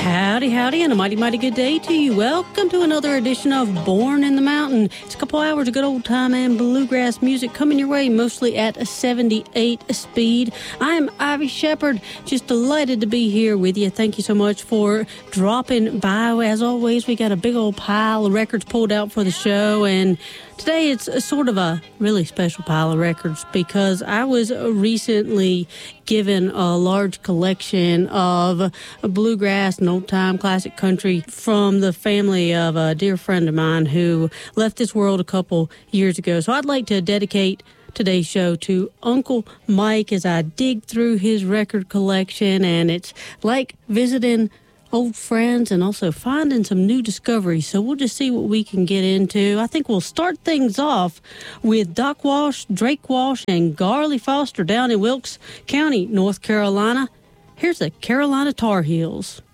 Howdy, howdy, and a mighty, mighty good day to you. Welcome to another edition of Born in the Mountain. It's a couple hours of good old time and bluegrass music coming your way, mostly at a 78 speed. I'm Ivy Shepherd, just delighted to be here with you. Thank you so much for dropping by. As always, we got a big old pile of records pulled out for the show, and today it's a sort of a really special pile of records because I was recently given a large collection of bluegrass and old-time classic country from the family of a dear friend of mine who left this world a couple years ago. So I'd like to dedicate today's show to Uncle Mike as I dig through his record collection, and it's like visiting old friends and also finding some new discoveries. So we'll just see what we can get into. I think we'll start things off with Doc Walsh, Drake Walsh, and Garley Foster down in Wilkes County, North Carolina. Here's the Carolina Tar Heels.